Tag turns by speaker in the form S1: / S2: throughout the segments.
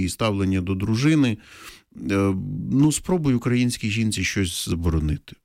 S1: і ставлення до дружини. Спробуй українській жінці щось заборонити.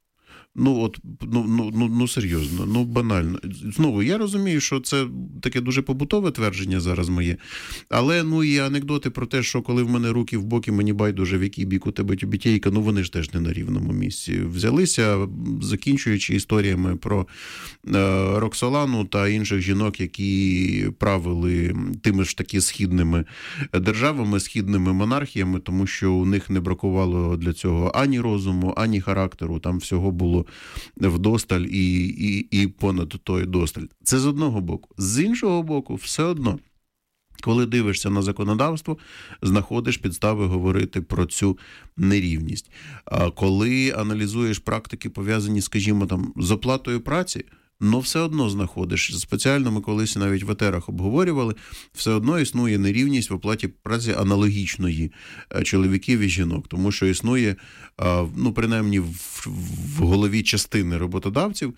S1: Серйозно, банально. Знову, я розумію, що це таке дуже побутове твердження зараз моє, але, і анекдоти про те, що коли в мене руки в боки, мені байдуже, в який бік у тебе тюбітейка, вони ж теж не на рівному місці взялися, закінчуючи історіями про Роксолану та інших жінок, які правили тими ж таки східними державами, східними монархіями, тому що у них не бракувало для цього ані розуму, ані характеру, там всього було вдосталь і понад той досталь. Це з одного боку. З іншого боку, все одно, коли дивишся на законодавство, знаходиш підстави говорити про цю нерівність. А коли аналізуєш практики, пов'язані, скажімо, з оплатою праці, все одно знаходиш. Спеціально ми колись навіть в етерах обговорювали, все одно існує нерівність в оплаті праці аналогічної чоловіків і жінок. Тому що існує, принаймні в голові частини роботодавців,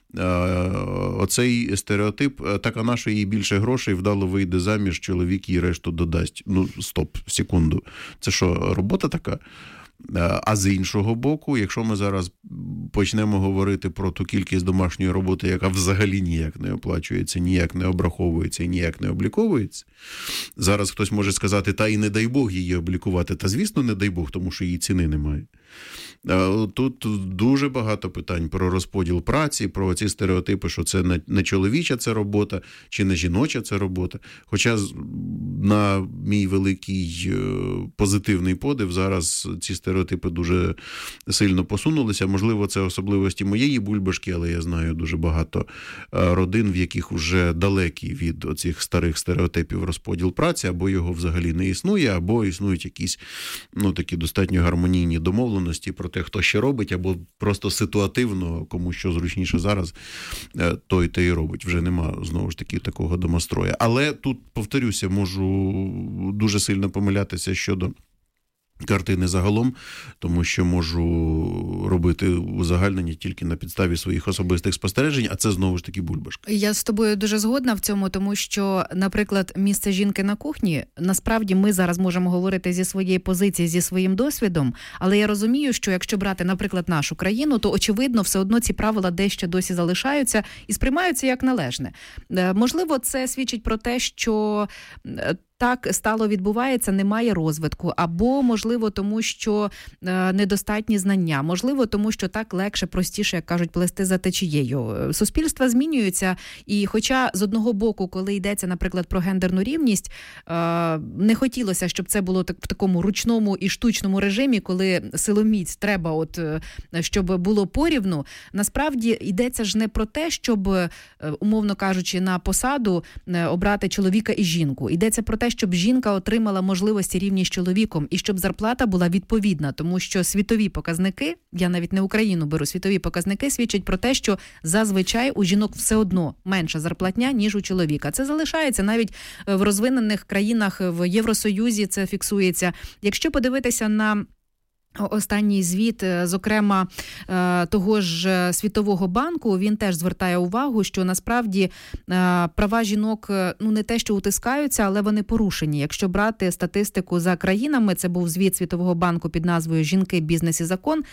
S1: оцей стереотип, так, а на що їй більше грошей, вдало вийде заміж, чоловік їй решту додасть. Стоп, секунду. Це що, робота така? А з іншого боку, якщо ми зараз почнемо говорити про ту кількість домашньої роботи, яка взагалі ніяк не оплачується, ніяк не обраховується і ніяк не обліковується, зараз хтось може сказати, та і не дай Бог її облікувати. Та, звісно, не дай Бог, тому що її ціни немає. Тут дуже багато питань про розподіл праці, про ці стереотипи, що це не чоловіча це робота, чи не жіноча це робота. Хоча, на мій великий позитивний подив, зараз ці стереотипи дуже сильно посунулися. Можливо, це особливості моєї бульбашки, але я знаю дуже багато родин, в яких вже далекі від оцих старих стереотипів розподіл праці, або його взагалі не існує, або існують якісь такі достатньо гармонійні домовленості про те, хто ще робить, або просто ситуативно, кому що зручніше зараз, той те і робить. Вже нема, знову ж таки, такого домострою. Але тут, повторюся, можу дуже сильно помилятися щодо картини загалом, тому що можу робити узагальнення тільки на підставі своїх особистих спостережень, а це знову ж таки бульбашка.
S2: Я з тобою дуже згодна в цьому, тому що, наприклад, місце жінки на кухні, насправді ми зараз можемо говорити зі своєї позиції, зі своїм досвідом, але я розумію, що якщо брати, наприклад, нашу країну, то, очевидно, все одно ці правила дещо досі залишаються і сприймаються як належне. Можливо, це свідчить про те, що так стало відбувається, немає розвитку, або, можливо, тому що недостатні знання, можливо, тому що так легше, простіше, як кажуть, плести за течією. Суспільства змінюються, і хоча з одного боку, коли йдеться, наприклад, про гендерну рівність, не хотілося, щоб це було в такому ручному і штучному режимі, коли силоміць треба, щоб було порівну, насправді йдеться ж не про те, щоб, умовно кажучи, на посаду обрати чоловіка і жінку. Йдеться про те, щоб жінка отримала можливості рівні з чоловіком і щоб зарплата була відповідна, тому що світові показники, я навіть не Україну беру, світові показники свідчать про те, що зазвичай у жінок все одно менша зарплатня, ніж у чоловіка. Це залишається навіть в розвинених країнах, в Євросоюзі це фіксується. Якщо подивитися на останній звіт, зокрема, того ж Світового банку, він теж звертає увагу, що насправді права жінок, не те, що утискаються, але вони порушені. Якщо брати статистику за країнами, це був звіт Світового банку під назвою «Жінки, бізнес і закон»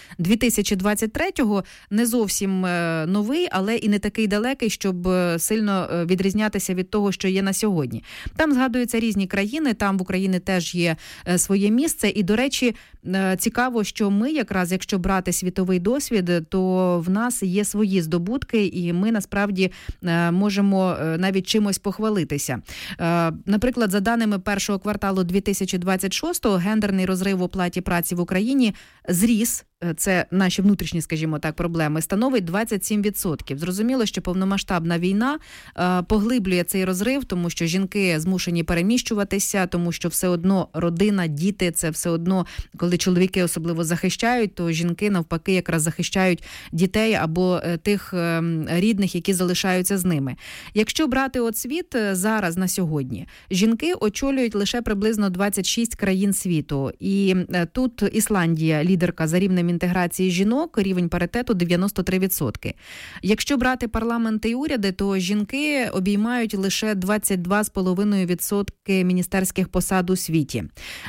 S2: 2023-го, не зовсім новий, але і не такий далекий, щоб сильно відрізнятися від того, що є на сьогодні. Там згадуються різні країни, там в Україні теж є своє місце, і, до речі, цікаво, що ми якраз, якщо брати світовий досвід, то в нас є свої здобутки, і ми насправді можемо навіть чимось похвалитися. Наприклад, за даними першого кварталу 2026-го, гендерний розрив в оплаті праці в Україні зріс. Це наші внутрішні, скажімо так, проблеми, становить 27%. Зрозуміло, що повномасштабна війна поглиблює цей розрив, тому що жінки змушені переміщуватися, тому що все одно родина, діти, це все одно, коли чоловіки особливо захищають, то жінки навпаки якраз захищають дітей або тих рідних, які залишаються з ними. Якщо брати світ зараз на сьогодні, жінки очолюють лише приблизно 26 країн світу. І тут Ісландія, лідерка за рівнем інтеграції жінок, рівень паритету 93%. Якщо брати парламенти і уряди, то жінки обіймають лише 22,5% міністерських посад у світі.